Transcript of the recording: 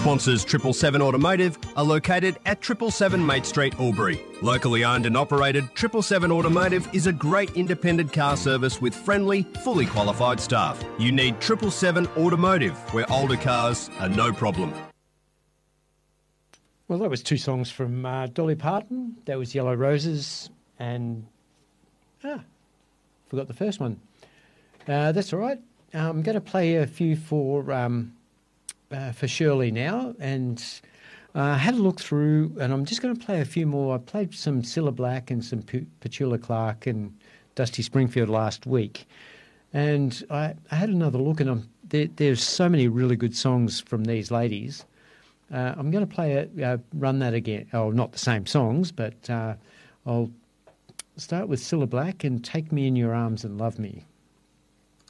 Sponsors 777 Automotive are located at 777 Mate Street, Albury. Locally owned and operated, 777 Automotive is a great independent car service with friendly, fully qualified staff. You need 777 Automotive, where older cars are no problem. Well, that was two songs from Dolly Parton. That was Yellow Roses and... forgot the first one. That's all right. I'm going to play a few for Shirley now, and I had a look through, and I'm just going to play a few more. I played some Cilla Black and some Petula Clark and Dusty Springfield last week, and I had another look, and there's so many really good songs from these ladies. I'm going to play run that again. Oh, not the same songs, but I'll start with Cilla Black and Take Me in Your Arms and Love Me.